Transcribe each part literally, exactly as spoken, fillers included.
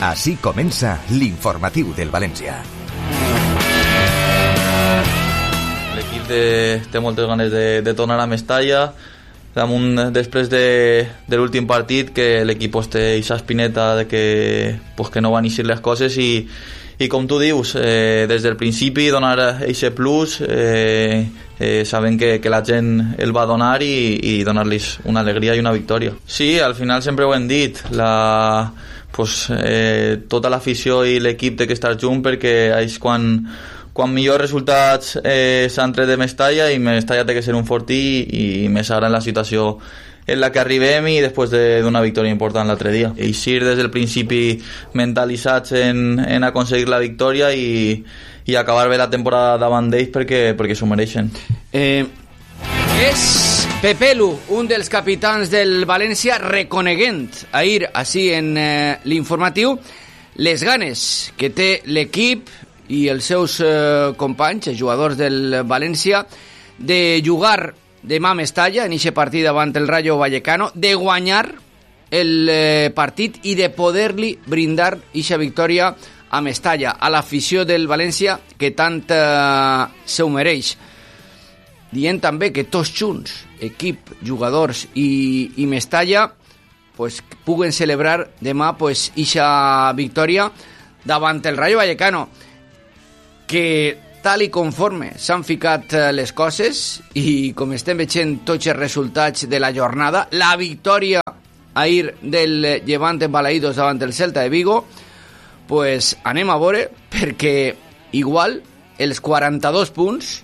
Així comença l'informatiu del València. L'equip de, té moltes ganes de, de tornar a Mestalla, damunt, després de, de l'últim partit, que l'equip pues, té aquesta espineta de que, pues, que no van eixir les coses i, i com tu dius, eh, des del principi donar aquest plus, eh, eh, sabent que, que la gent el va donar i, i donar-los una alegria i una victòria. Sí, al final sempre ho hem dit, la, pues, eh, tota l'afició i l'equip té que estar junt perquè és quan quan millors resultats eh, s'han tret de Mestalla i Mestalla té que ser un fortí i, i més ara en la situació en la que arribem i després d'una de, victòria important l'altre dia. Eixir des del principi mentalitzats en, en aconseguir la victòria i, i acabar bé la temporada davant d'ells perquè, perquè s'ho mereixen. Eh, és Pepelu, un dels capitans del València, reconeguent ahir, així en eh, l'informatiu, les ganes que té l'equip i els seus eh, companys, els jugadors del València, de jugar demà a Mestalla en aquest partit davant el Rayo Vallecano, de guanyar el eh, partit i de poder-li brindar aquesta victòria a Mestalla, a l'afició del València que tant eh, se ho mereix. Dient també que tots junts, equip, jugadors i, i Mestalla, pues, puguen celebrar demà pues, aquesta victòria davant el Rayo Vallecano, que tal i conforme s'han ficat les coses i com estem veient tots els resultats de la jornada, la victòria ahir del Llevant en Balaïdos davant el Celta de Vigo, pues anem a veure, perquè igual els quaranta-dos punts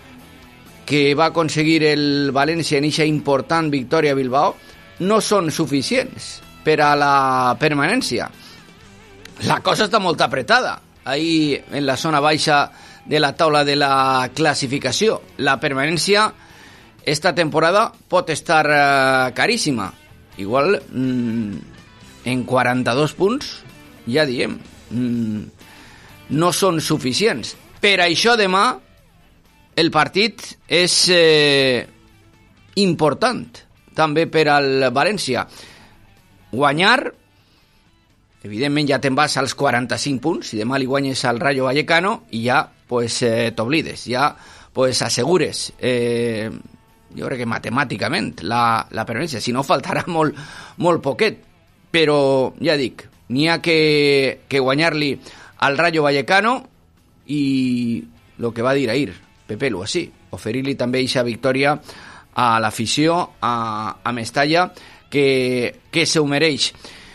que va aconseguir el València en aquesta important victòria a Bilbao no són suficients per a la permanència. La cosa està molt apretada ahí en la zona baixa de la taula de la classificació. La permanència esta temporada pot estar uh, caríssima. Igual mmm, en quaranta-dos punts, ja diem, mmm, no són suficients. Per això demà el partit és eh, important també per al València. Guanyar, evidentment ja te'n vas als quaranta-cinc punts, si demà li guanyes al Rayo Vallecano i ja pues, eh, t'oblides, ja pues, assegures, eh, jo crec que matemàticament, la, la permanència. Si no, faltarà molt, molt poquet, però ja dic, n'hi ha que, que guanyar-li al Rayo Vallecano i el que va dir ahir Pepelu, així, oferir-li també aquesta victòria a l'afició, a, a Mestalla, que, que se ho mereix.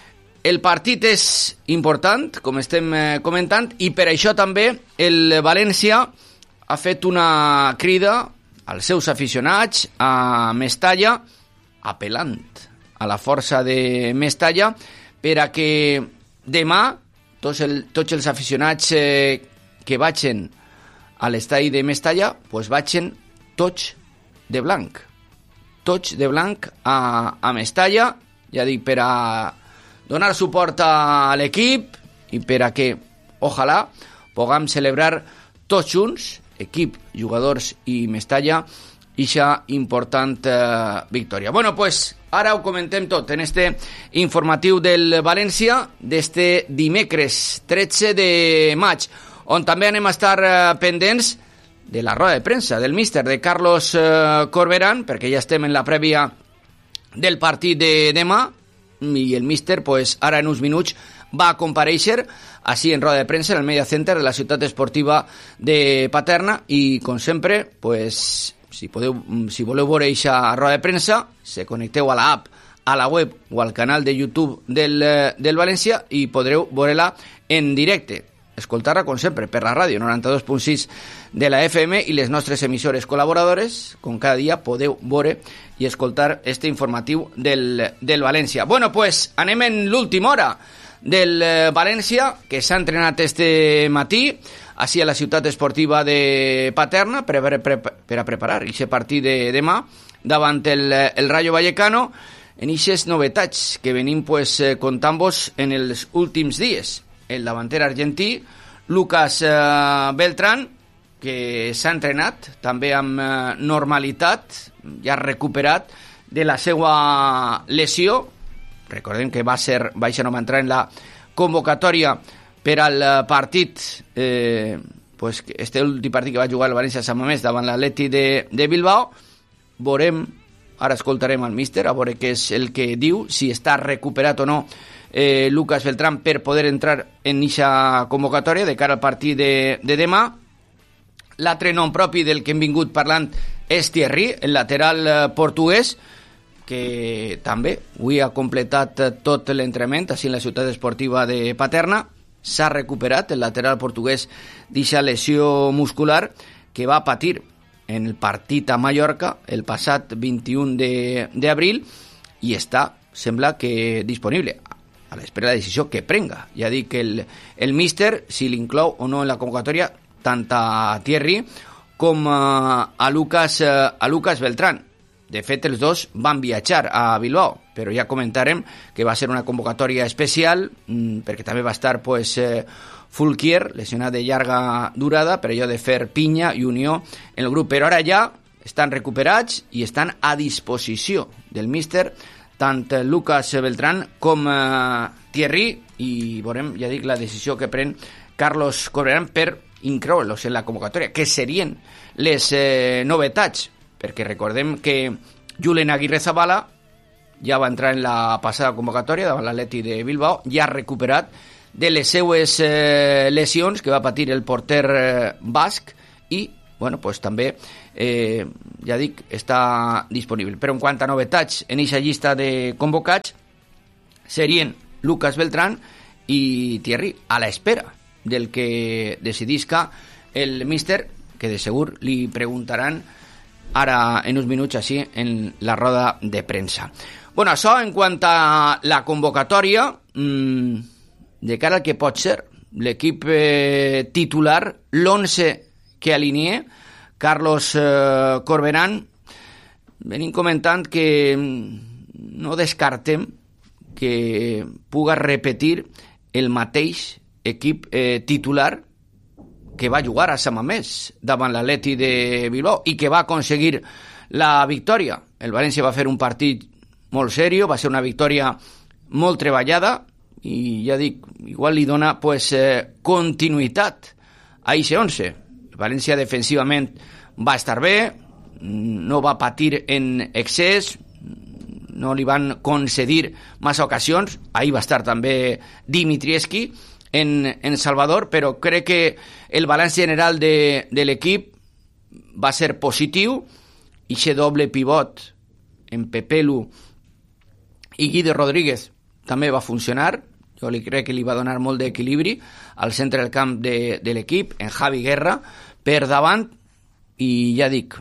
El partit és important, com estem comentant, i per això també el València ha fet una crida als seus aficionats a Mestalla, apel·lant a la força de Mestalla, per a que demà tots, el, tots els aficionats eh, que vagin a l'estadi de Mestalla pues vagin tots de blanc. Tots de blanc a, a Mestalla, ja dic, per a donar suport a l'equip i per a que, ojalà, puguem celebrar tots junts, equip, jugadors i Mestalla, ixa important eh, victòria. Bueno, pues ara ho comentem tot en este informatiu del València d'este dimecres tretze de maig, on també anem a estar eh, pendents de la roda de premsa del míster de Carlos eh, Corberán, perquè ja estem en la prèvia del partit de demà, i el míster, pues, ara en uns minuts va a comparèixer així en roda de premsa en el Media Center de la ciutat esportiva de Paterna i, com sempre, pues, si, podeu, si voleu veure aquesta roda de premsa, se connecteu a la app, a la web o al canal de YouTube del, del València i podreu veure-la en directe. Escoltar-la, com sempre, per la ràdio noranta-dos punt sis de la F M i les nostres emissores col·laboradores, com cada dia podeu veure i escoltar este informatiu del, del València. Bueno, pues anem en l'última hora del València, que s'ha entrenat este matí així a la ciutat esportiva de Paterna per, per, per, per a preparar aquest partit de demà davant el, el Rayo Vallecano en aquestes novetats que venim pues, contant-vos en els últims dies. El davanter argentí Lucas eh, Beltrán, que s'ha entrenat també amb eh, normalitat, ja recuperat de la seva lesió. Recordem que va ser, va no va entrar en la convocatòria per al partit, eh, pues, este últim partit que va jugar el València Sant Mamés davant l'Atleti de, de Bilbao. Veurem, ara escoltarem al míster, a veure què és el que diu, si està recuperat o no eh, Lucas Beltrán per poder entrar en eixa convocatòria de cara al partit de, de demà. L'altre nom propi del que hem vingut parlant és Thierry, el lateral eh, portuguès, que també avui ha completat tot l'entrenament així en la ciutat esportiva de Paterna. S'ha recuperat el lateral portuguès d'eixa lesió muscular que va patir en el partit a Mallorca el passat vint-i-un d'abril i està, sembla que disponible a l'espera de la decisió que prenga. Ja dic que el, el míster, si l'inclou o no en la convocatòria, tant a Thierry com a, a, Lucas, a Lucas Beltrán. De fet, els dos van viatjar a Bilbao, però ja comentarem que va ser una convocatòria especial, mmm, perquè també va estar pues, eh, Fulquier, lesionat de llarga durada, per allò de fer pinya i unió en el grup. Però ara ja estan recuperats i estan a disposició del míster, tant Lucas Beltrán com eh, Thierry, i veurem, ja dic, la decisió que pren Carlos Corberán per incloure'ls en la convocatòria, que serien les eh, novetats, perquè recordem que Julen Aguirre Zabala ja va entrar en la passada convocatòria davant l'Atleti de Bilbao, ja ha recuperat de les seues eh, lesions que va patir el porter eh, basc i, bueno, pues també, eh, ja dic, està disponible. Però en quant a novetats en aquesta llista de convocats, serien Lucas Beltrán i Thierry, a la espera del que decidisca el míster, que de segur li preguntaran ara en uns minuts així en la roda de premsa. Bueno, això en quant a la convocatòria, mmm, de cara al que pot ser l'equip eh, titular, l'onze que alineé Carlos eh, Corberán, venim comentant que no descartem que puga repetir el mateix equip eh, titular que va jugar a Sant Mamés davant l'Atleti de Bilbao i que va aconseguir la victòria. El València va fer un partit molt seriós, va ser una victòria molt treballada i ja dic, igual li dona pues, eh, continuïtat a eixe onze. El València defensivament va estar bé, no va patir en excés, no li van concedir massa ocasions, ahir va estar també Dimitrievski En, en Salvador, però crec que el balanç general de, de l'equip va ser positiu i aquest doble pivot en Pepelu i Guido Rodríguez també va funcionar. Jo li crec que li va donar molt d'equilibri al centre del camp de, de l'equip, en Javi Guerra per davant, i ja dic,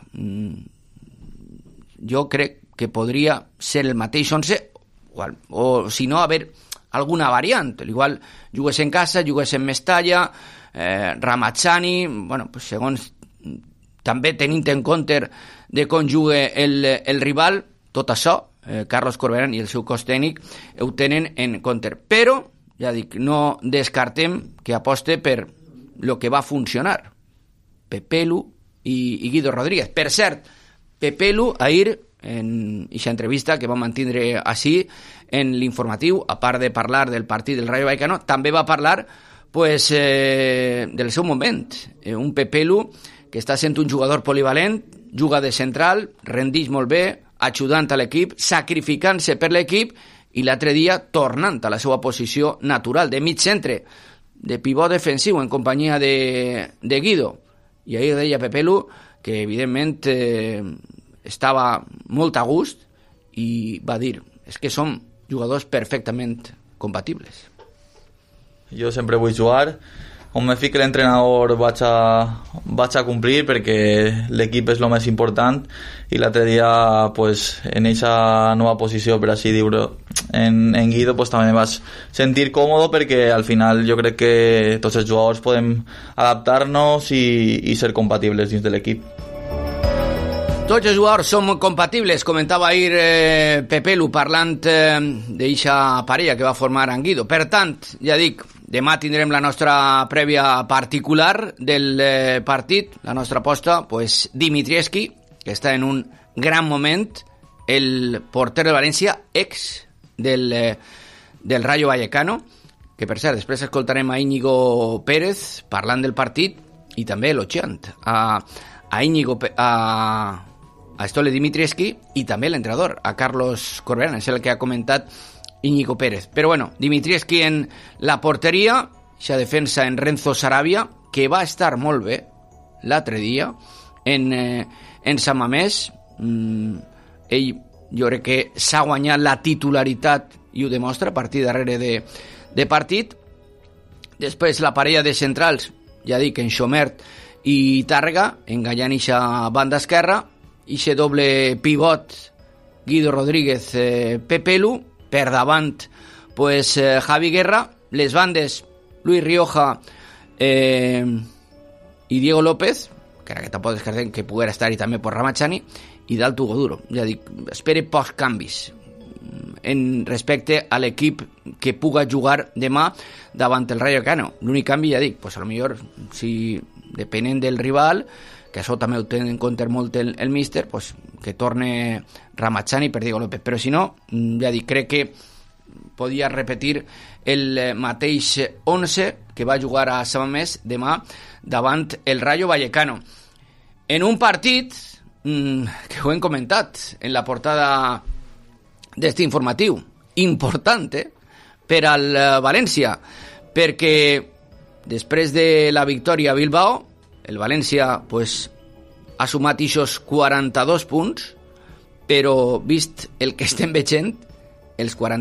jo crec que podria ser el mateix onze o, o si no haver alguna variant, igual jugués en casa, jugués en Mestalla, eh, Ramazzani, bueno, pues segons també tenint en compte de com jugue el, el rival, tot això, eh, Carlos Corberán i el seu cos tècnic ho tenen en compte. Però, ja dic, no descartem que aposte per lo que va funcionar, Pepelu i, i Guido Rodríguez. Per cert, Pepelu, ahir, en aquesta entrevista que vam mantindre així en l'informatiu, a part de parlar del partit del Rayo Vallecano, també va parlar pues, eh, del seu moment. Eh, un Pepelu que està sent un jugador polivalent, juga de central, rendix molt bé, ajudant a l'equip, sacrificant-se per l'equip i l'altre dia tornant a la seva posició natural de mig centre, de pivot defensiu en companyia de, de Guido. I ahir deia Pepelu que evidentment eh, estava molt a gust i va dir, és que som jugadors perfectament compatibles. Jo sempre vull jugar, on me fiqui l'entrenador vaig a, vaig a complir perquè l'equip és el més important i l'altre dia pues, en aquesta nova posició, per així dir-ho, en, en Guido pues, també me vaig sentir còmode perquè al final jo crec que tots els jugadors podem adaptar-nos i, i ser compatibles dins de l'equip. Tots els jugadors som compatibles, comentava ahir eh, Pepelu parlant eh, d'eixa parella que va formar en Guido. Per tant, ja dic, demà tindrem la nostra prèvia particular del eh, partit, la nostra aposta, pues, Dimitrievski, que està en un gran moment, el porter de València, ex del, eh, del Rayo Vallecano, que per cert, després escoltarem a Íñigo Pérez parlant del partit i també elogiant a, a Íñigo, a, a Stole Dimitrievski i també l'entrenador, a Carlos Corberán, és el que ha comentat Íñigo Pérez. Però bueno, Dimitrievski en la porteria, aquesta defensa en Renzo Sarabia, que va estar molt bé l'altre dia en, eh, en Sant Mamés. Mm, ell jo crec que s'ha guanyat la titularitat i ho demostra a partir darrere de, de partit. Després la parella de centrals, ja dic, en Xomert i Tàrrega, enganyant ixa banda esquerra, ixe doble pivot Guido Rodríguez, eh, Pepelu, per davant pues, eh, Javi Guerra, les bandes Luis Rioja eh, i Diego López, que ara que tampoc descartem que poguera estar-hi també per Ramachani, i dalt Hugo Duro. Ja dic, espere pocs canvis en respecte a l'equip que puga jugar demà davant el Rayo Vallecano. L'únic canvi, ja dic, pues a lo millor, si depenent del rival, que això també ho té en compte molt el, el míster, pues que torne Ramachani per Diego López. Però si no, ja dic, crec que podia repetir el mateix onze que va jugar a Sant Mamés demà davant el Rayo Vallecano. En un partit que ho hem comentat en la portada d'este informatiu, important eh, per al València, perquè després de la victòria a Bilbao, el València pues, ha sumat ixos quaranta-dos punts, però vist el que estem veient, els quaranta